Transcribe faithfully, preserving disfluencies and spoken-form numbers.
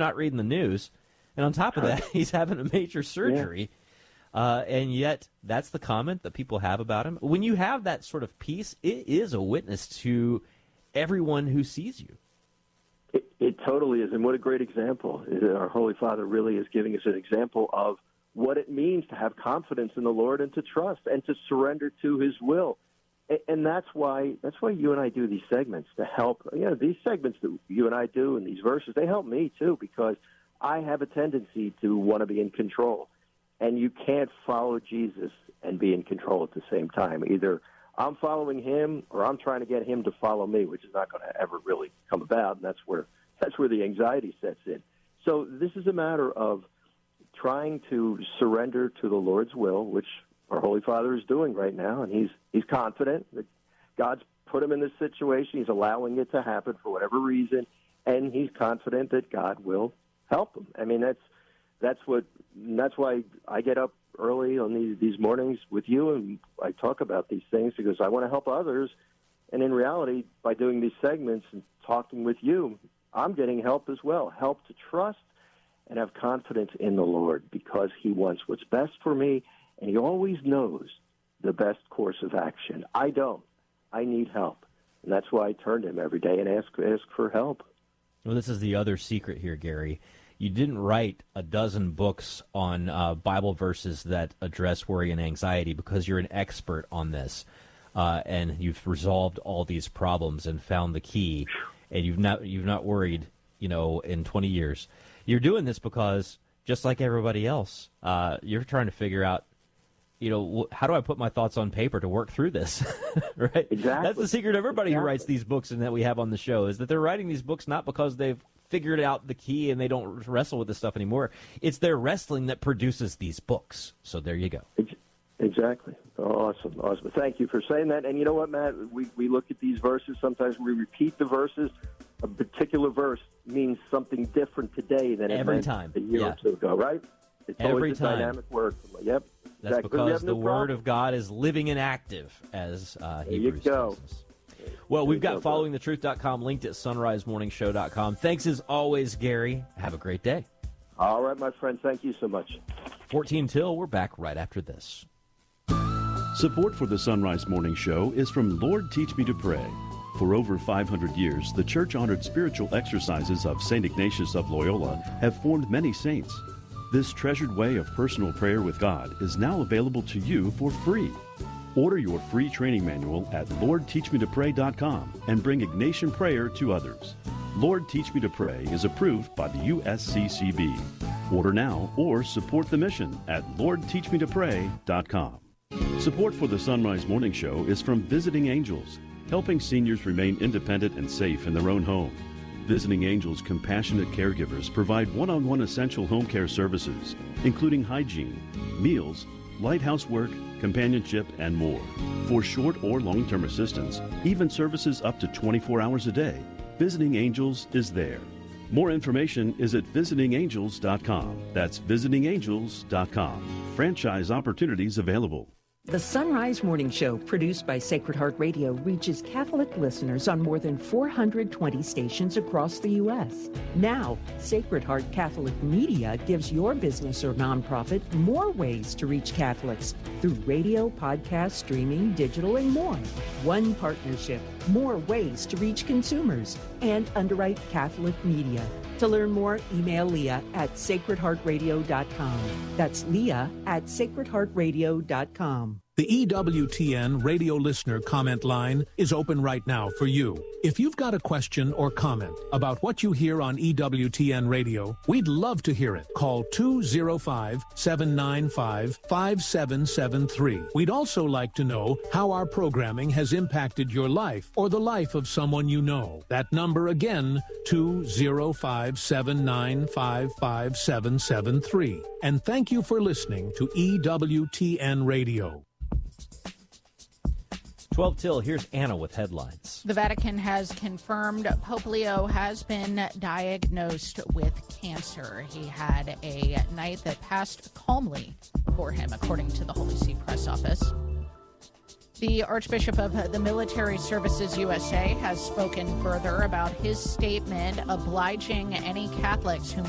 not reading the news. And on top of that, he's having a major surgery. Yeah. Uh, and yet that's the comment that people have about him. When you have that sort of peace, it is a witness to everyone who sees you. It, it totally is. And what a great example. Our Holy Father really is giving us an example of what it means to have confidence in the Lord and to trust and to surrender to his will. And, and that's why that's why you and I do these segments to help. You know, these segments that you and I do and these verses, they help me too, because I have a tendency to want to be in control. And you can't follow Jesus and be in control at the same time. Either I'm following him or I'm trying to get him to follow me, which is not going to ever really come about. And that's where that's where the anxiety sets in. So this is a matter of trying to surrender to the Lord's will, which our Holy Father is doing right now. And he's he's confident that God's put him in this situation. He's allowing it to happen for whatever reason. And he's confident that God will help him. I mean, that's that's what that's why I get up early on these these mornings with you, and I talk about these things because I want to help others. And in reality, by doing these segments and talking with you, I'm getting help as well. Help to trust and have confidence in the Lord, because he wants what's best for me, and he always knows the best course of action. I don't. I need help, and that's why I turn to him every day and ask ask for help. Well, this is the other secret here, Gary. You didn't write a dozen books on uh, Bible verses that address worry and anxiety because you're an expert on this, uh, and you've resolved all these problems and found the key, and you've not you've not worried, you know, in twenty years. You're doing this because, just like everybody else, uh, you're trying to figure out, you know, how do I put my thoughts on paper to work through this, right? Exactly. That's the secret of everybody exactly. who writes these books and that we have on the show, is that they're writing these books not because they've figured out the key and they don't wrestle with this stuff anymore. It's their wrestling that produces these books. So there you go. Exactly. Awesome. Awesome. Thank you for saying that. And you know what, Matt? We, we look at these verses. Sometimes we repeat the verses. A particular verse means something different today than it Every meant time. a year Yeah. or two ago, right? It's Every always a time. dynamic word. Yep. That's exactly. because no the problem. Word of God is living and active, as uh, There you Hebrews go. tells us. Well, we've got go, following the truth dot com linked at sunrise morning show dot com. Thanks as always, Gary. Have a great day. All right, my friend. Thank you so much. fourteen till. We're back right after this. Support for the Sunrise Morning Show is from Lord Teach Me to Pray. For over five hundred years, the church-honored spiritual exercises of Saint Ignatius of Loyola have formed many saints. This treasured way of personal prayer with God is now available to you for free. Order your free training manual at lord teach me to pray dot com and bring Ignatian prayer to others. Lord Teach Me to Pray is approved by the U S C C B. Order now or support the mission at lord teach me to pray dot com. Support for the Sunrise Morning Show is from Visiting Angels, helping seniors remain independent and safe in their own home. Visiting Angels compassionate caregivers provide one-on-one essential home care services, including hygiene, meals, light housework, companionship, and more. For short or long-term assistance, even services up to twenty-four hours a day, Visiting Angels is there. More information is at visiting angels dot com. That's visiting angels dot com. Franchise opportunities available. The Sunrise Morning Show, produced by Sacred Heart Radio, reaches Catholic listeners on more than four hundred twenty stations across the U S Now, Sacred Heart Catholic Media gives your business or nonprofit more ways to reach Catholics through radio, podcast, streaming, digital, and more. One partnership, more ways to reach consumers, and underwrite Catholic media. To learn more, email Leah at sacred heart radio dot com. That's Leah at sacred heart radio dot com. The E W T N radio listener comment line is open right now for you. If you've got a question or comment about what you hear on E W T N radio, we'd love to hear it. Call two oh five, seven nine five, five seven seven three. We'd also like to know how our programming has impacted your life or the life of someone you know. That number again, two oh five, seven nine five, five seven seven three. And thank you for listening to E W T N Radio. twelve till, here's Anna with headlines. The Vatican has confirmed Pope Leo has been diagnosed with cancer. He had a night that passed calmly for him, according to the Holy See press office. The Archbishop of the Military Services U S A has spoken further about his statement obliging any Catholics who